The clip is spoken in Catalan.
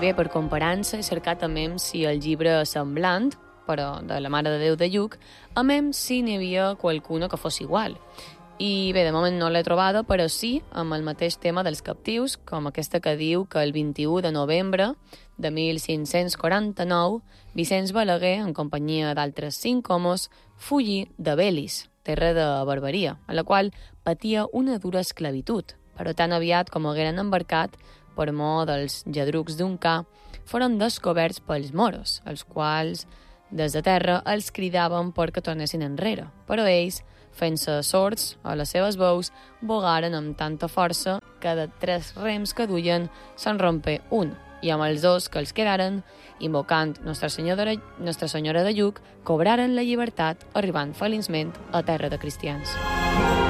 bé, per comparança, he cercat també si el llibre semblant, però de la Mare de Déu de Lluc, a més si n'hi havia qualcuna que fos igual. I bé, de moment no l'he trobada, però sí amb el mateix tema dels captius, com aquesta que diu que el 21 de novembre de 1549 Vicenç Balaguer, en companyia d'altres 5 homes, fugí de Belis, terra de Barbaria, a la qual patia una dura esclavitud, però tan aviat com hagueren embarcat, per mor dels lladrucs d'un ca, foren descoberts pels moros, els quals des de terra els cridaven perquè tornessin enrere, però ells, fent-se sords a les seves veus, bogaren amb tanta força que de 3 rems que duien se'n rompé un, i amb els 2 que els quedaren, invocant Nostra Senyora de Lluc, cobraren la llibertat, arribant feliçment a terra de cristians.